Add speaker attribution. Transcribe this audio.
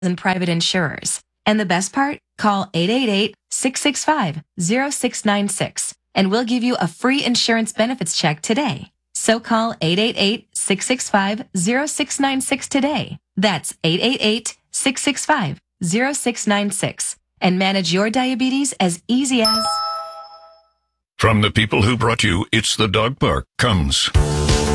Speaker 1: and private insurers. And the best part? Call 888-665-0696 and we'll give you a free insurance benefits check today. So call 888-665-0696 today. That's 888-665-0696 and manage your diabetes as easy as...
Speaker 2: From the people who brought you It's the Dog Park comes...